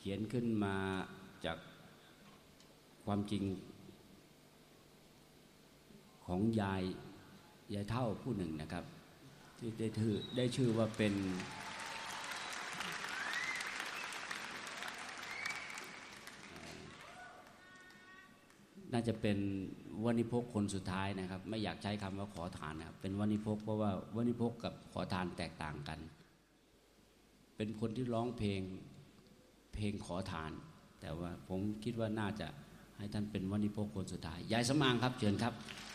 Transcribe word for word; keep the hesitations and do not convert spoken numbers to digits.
ขียนขึ้นมาจากความจริงของยายยายเท่าผู้หนึ่งนะครับที่ได้ชื่อได้ชื่อว่าเป็นน่าจะเป็นวณิพกคนสุดท้ายนะครับไม่อยากใช้คำว่าขอทานนะครับเป็นวณิพกเพราะว่าวณิพกกับขอทานแตกต่างกันเป็นคนที่ร้องเพลงเพลงขอทานแต่ว่าผมคิดว่าน่าจะให้ท่านเป็นวณิพกคนสุดท้ายยายสมางครับเชิญครับ